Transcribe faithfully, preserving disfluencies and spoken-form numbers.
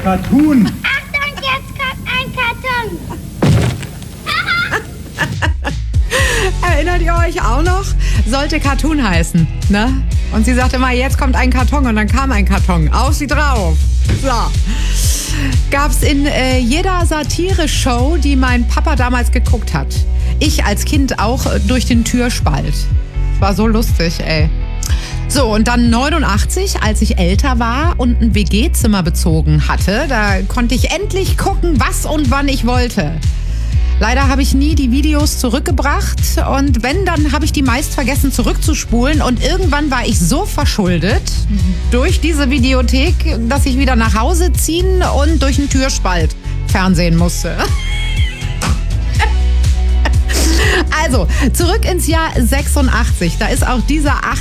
Cartoon. Achtung, jetzt kommt ein Karton. Erinnert ihr euch auch noch? Sollte Cartoon heißen, ne? Und sie sagte immer, jetzt kommt ein Karton und dann kam ein Karton. Auf sie drauf. So. Gab's in äh, jeder Satire-Show, die mein Papa damals geguckt hat. Ich als Kind auch äh, durch den Türspalt. War so lustig, ey. So, und dann neunundachtzig, als ich älter war und ein W G-Zimmer bezogen hatte, da konnte ich endlich gucken, was und wann ich wollte. Leider habe ich nie die Videos zurückgebracht und wenn, dann habe ich die meist vergessen zurückzuspulen und irgendwann war ich so verschuldet durch diese Videothek, dass ich wieder nach Hause ziehen und durch den Türspalt fernsehen musste. Also, zurück ins Jahr sechsundachtzig. Da ist auch dieser